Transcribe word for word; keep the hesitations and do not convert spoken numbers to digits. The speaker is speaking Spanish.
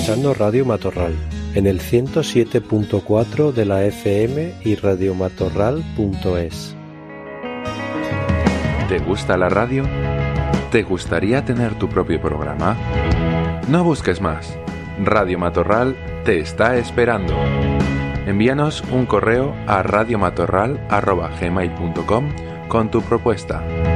escuchando Radio Matorral en el ciento siete punto cuatro de la F M y radiomatorral punto es. ¿Te gusta la radio? ¿Te gustaría tener tu propio programa? No busques más. Radio Matorral te está esperando. Envíanos un correo a radiomatorral arroba gmail punto com con tu propuesta.